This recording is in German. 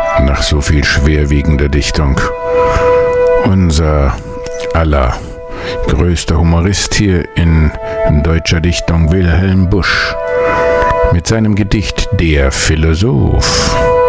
nach so viel schwerwiegender Dichtung. Unser aller größter Humorist hier in deutscher Dichtung, Wilhelm Busch, mit seinem Gedicht Der Philosoph.